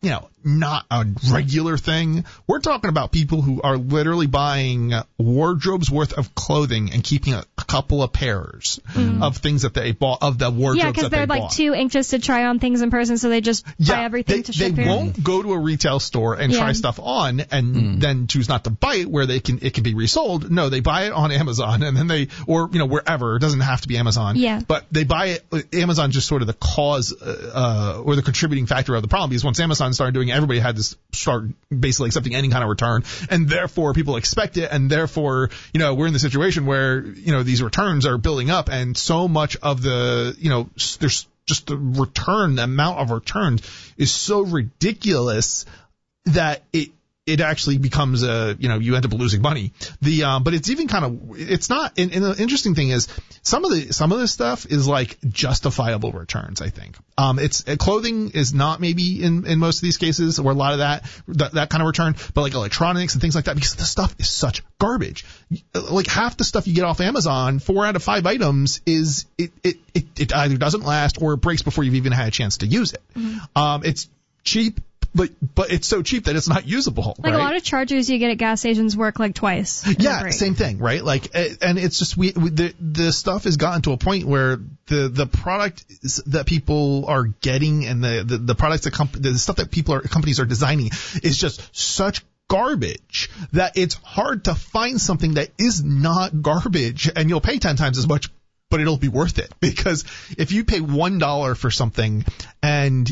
not a regular thing. We're talking about people who are literally buying wardrobes worth of clothing and keeping a couple of pairs of things that they bought, of the wardrobes that they bought. Yeah, because they're like too anxious to try on things in person, so they just buy everything to ship here. They won't go to a retail store and try stuff on and then choose not to buy it where it can be resold. No, they buy it on Amazon and then or wherever. It doesn't have to be Amazon. Yeah. But they buy it. Amazon just sort of the cause or the contributing factor of the problem, because once Amazon started doing it, everybody had to start basically accepting any kind of return, and therefore people expect it, and therefore we're in the situation where these returns are building up, and so much of the there's just the amount of returns is so ridiculous that it actually becomes you end up losing money. But it's even it's not. And the interesting thing is some of this stuff is like justifiable returns, I think. Clothing is not maybe in most of these cases, or a lot of that kind of return, but like electronics and things like that, because the stuff is such garbage. Like half the stuff you get off Amazon, 4 out of 5 items is it either doesn't last or it breaks before you've even had a chance to use it. It's cheap. But it's so cheap that it's not usable. Like right? A lot of chargers you get at gas stations work like twice. Yeah, same thing, right? Like, and it's just the stuff has gotten to a point where the product that people are getting and the products the stuff that companies are designing is just such garbage that it's hard to find something that is not garbage, and you'll pay 10 times as much, but it'll be worth it, because if you pay $1 for something and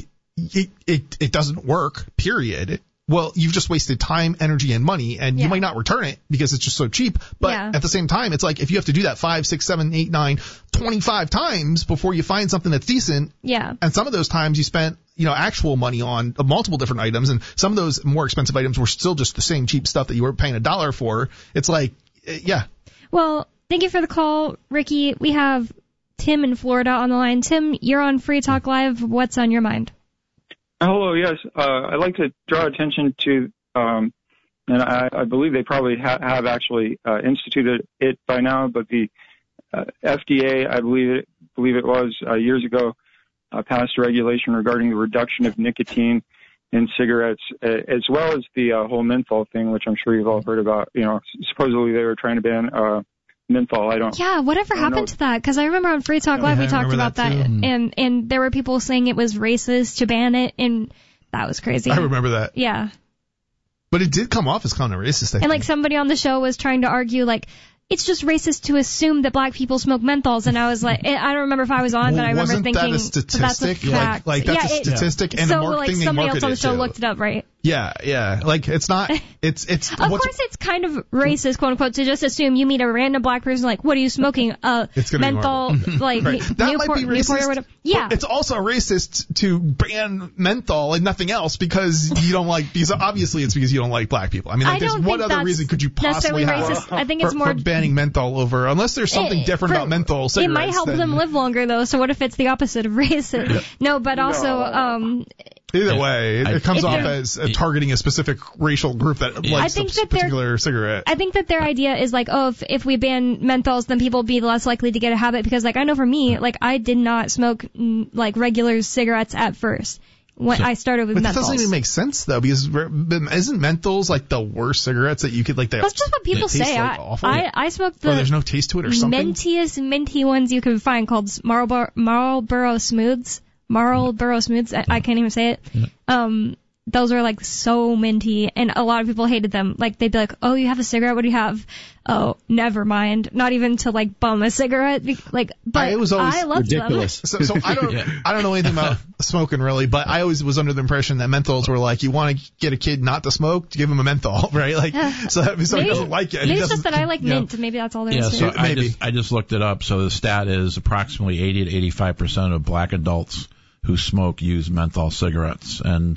it doesn't work, period. Well, you've just wasted time, energy, and money, and you might not return it because it's just so cheap. But at the same time, it's like if you have to do that 5, 6, 7, 8, 9, 25 times before you find something that's decent. Yeah. And some of those times you spent, actual money on multiple different items, and some of those more expensive items were still just the same cheap stuff that you were paying $1 for. It's like, yeah. Well, thank you for the call, Ricky. We have Tim in Florida on the line. Tim, you're on Free Talk Live. What's on your mind? Hello, yes. I'd like to draw attention to, and I believe they probably have actually instituted it by now, but the FDA, I believe it was years ago, passed a regulation regarding the reduction of nicotine in cigarettes, as well as the whole menthol thing, which I'm sure you've all heard about. Supposedly they were trying to ban menthol. Whatever happened to that? Because I remember on Free Talk Live we talked about that, and there were people saying it was racist to ban it, and that was crazy. I remember that. Yeah. But it did come off as kind of racist, I think. And like somebody on the show was trying to argue like, it's just racist to assume that black people smoke menthols, and I was like, I don't remember if I was on, but I remember thinking, wasn't that a statistic? That's a fact. Like that's a statistic, and so like somebody else on the show looked it up, right? Yeah. Like it's not. It's. Of course, it's kind of racist, quote unquote, to just assume you meet a random black person like, what are you smoking? Menthol, like right. That might be racist. Or whatever. Yeah. But it's also racist to ban menthol and nothing else because you don't like. Because obviously it's because you don't like black people. I mean, like, there's what other reason could you possibly have? Racist. I think it's more for banning menthol over, unless there's something different about menthol cigarettes. It might help them live longer though. So what if it's the opposite of racist? Yeah. No, but also. Either way, it comes off as targeting a specific racial group that likes a particular cigarette. I think that their idea is like, if we ban menthols, then people will be less likely to get a habit. Because like I know for me, like I did not smoke like regular cigarettes at first. When I started with menthols. That doesn't even make sense though, because isn't menthols like the worst cigarettes that you could like? That's just what people say. I smoked the there's no taste to it or something. Minty ones you can find called Marlboro Smooths. Marlboro Smooths. I can't even say it. Those are like so minty, and a lot of people hated them. Like they'd be like, "Oh, you have a cigarette? What do you have?" Oh, never mind. Not even to like bum a cigarette. Like, but it was always I loved ridiculous. them. So I don't know anything about smoking really, but I always was under the impression that menthols were like, you want to get a kid not to smoke, give him a menthol, right? Like, so that he doesn't like it. Maybe it's just that I like mint. Maybe that's all there is. So I just looked it up. So the stat is approximately 80 to 85% of black adults who smoke use menthol cigarettes, and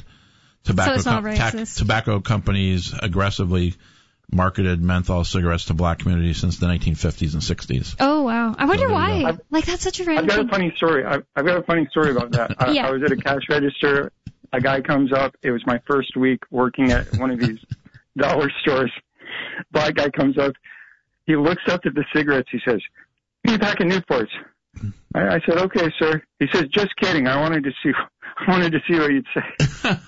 tobacco companies aggressively marketed menthol cigarettes to black communities since the 1950s and 60s. Oh wow! I wonder why. Like that's such a random. I've got a funny story. I've got a funny story about that. I was at a cash register. A guy comes up. It was my first week working at one of these dollar stores. Black guy comes up. He looks up at the cigarettes. He says, "Give me a pack of Newports." I said, "Okay, sir." He says, "Just kidding. I wanted to see what you'd say."